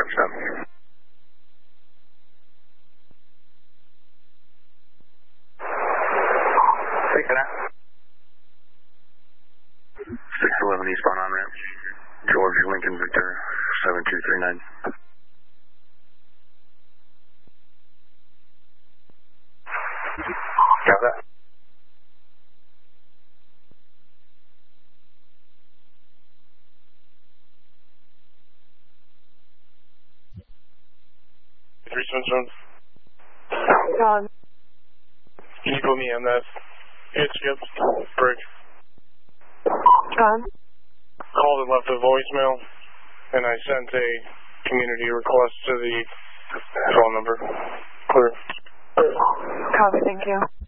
stop. Take that. 611 eastbound on ramp. George Lincoln Victor 7239. Got that. John. Can you put me on that hit skip break? John. Called and left a voicemail, and I sent a community request to the phone number. Clear. Copy, thank you.